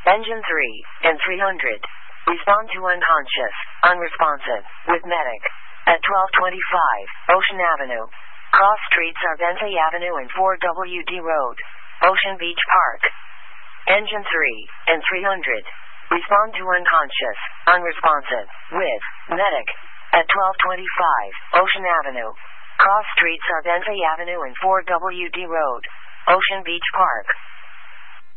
Engine 3 and 300. Respond to unconscious, unresponsive, with medic. At 1225, Ocean Avenue. Cross streets are Bentley Avenue and 4WD Road, Ocean Beach Park. Engine 3 and 300. Respond to unconscious, unresponsive, with medic. At 1225, Ocean Avenue. Cross streets are Bentley Avenue and 4WD Road, Ocean Beach Park.